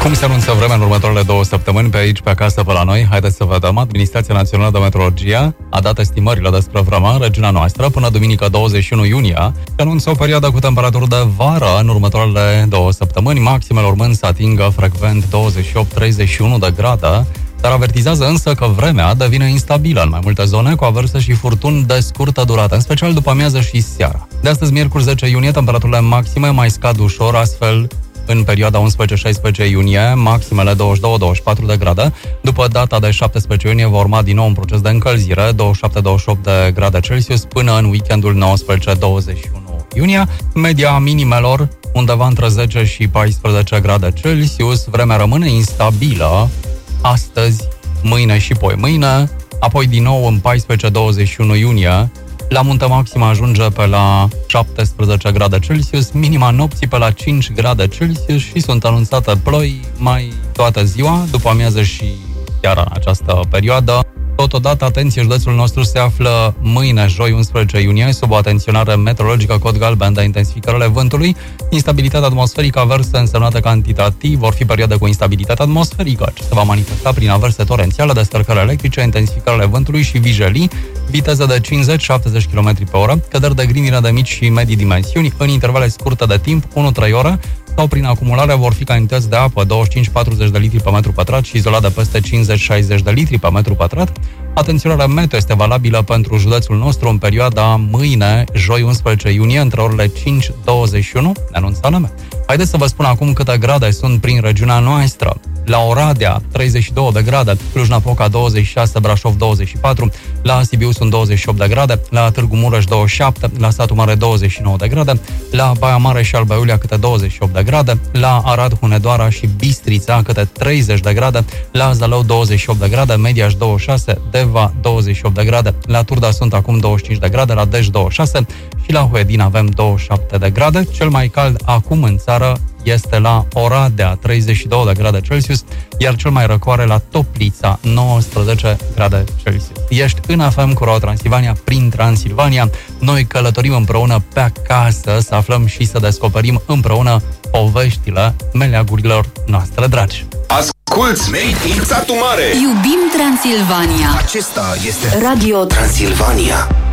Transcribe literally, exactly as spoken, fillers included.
Cum se anunță vremea în următoarele două săptămâni pe aici, pe acasă, pe la noi? Haideți să vedem. Administrația Națională de Meteorologie a dat estimările despre vreme în regiunea noastră până duminică douăzeci și unu iunie. Se anunță o perioadă cu temperaturi de vară în următoarele două săptămăni, maximele urmând să atingă frecvent douăzeci și opt treizeci și unu de grade, dar avertizează însă că vremea devine instabilă în mai multe zone, cu averse și furtuni de scurtă durată, în special după amiază și seara. De astăzi, miercuri zece iunie, temperaturile maxime mai scad ușor, astfel în perioada unsprezece șaisprezece iunie, maximele douăzeci și doi douăzeci și patru de grade. După data de șaptesprezece iunie va urma din nou un proces de încălzire, douăzeci și șapte douăzeci și opt de grade Celsius, până în weekendul nouăsprezece douăzeci și unu iunie. Media minimelor undeva între zece și paisprezece grade Celsius. Vremea rămâne instabilă astăzi, mâine și poi mâine, apoi din nou în paisprezece douăzeci și unu iunie. La Munte maxima ajunge pe la șaptesprezece grade Celsius, minima nopții pe la cinci grade Celsius și sunt anunțate ploi mai toată ziua, după amiază și seara în această perioadă. Totodată, atenție, județul nostru se află mâine, joi, unsprezece iunie, sub o atenționare meteorologică cod galben de intensificările vântului. Instabilitatea atmosferică, averse însemnate cantitativ, vor fi perioade cu instabilitate atmosferică, ce se va manifesta prin averse torențiale, descărcări electrice, intensificările vântului și vijelii, viteză de cincizeci șaptezeci de kilometri pe oră, căderi de grindină de mici și medii dimensiuni, în intervale scurte de timp, unu trei ore, sau prin acumulare vor fi cantități de apă douăzeci și cinci patruzeci de litri pe metru pătrat și izolat de peste cincizeci șaizeci de litri pe metru pătrat. Atenționarea meteo este valabilă pentru județul nostru în perioada mâine, joi unsprezece iunie, între orele cinci douăzeci și unu, ne anunță A N M. Haideți să vă spun acum câte grade sunt prin regiunea noastră. La Oradea, treizeci și două de grade, Cluj-Napoca douăzeci și șase, Brașov douăzeci și patru, la Sibiu sunt douăzeci și opt de grade, la Târgu Mureș douăzeci și șapte, la Satu Mare douăzeci și nouă de grade, la Baia Mare și Alba Iulia câte douăzeci și opt de grade, la Arad, Hunedoara și Bistrița câte treizeci de grade, la Zalău douăzeci și opt de grade, Mediaș douăzeci și șase, Deva douăzeci și opt de grade, la Turda sunt acum douăzeci și cinci de grade, la Dej douăzeci și șase și la Huedin avem douăzeci și șapte de grade. Cel mai cald acum în țară este la Oradea, treizeci și două de grade Celsius, iar cel mai răcoare la Toplița, nouăsprezece grade Celsius. Ești în F M cu Radio Transilvania, prin Transilvania. Noi călătorim împreună pe acasă, să aflăm și să descoperim împreună poveștile meleagurilor noastre dragi. Asculți Made in Satu Mare! Iubim Transilvania! Acesta este Radio Transilvania.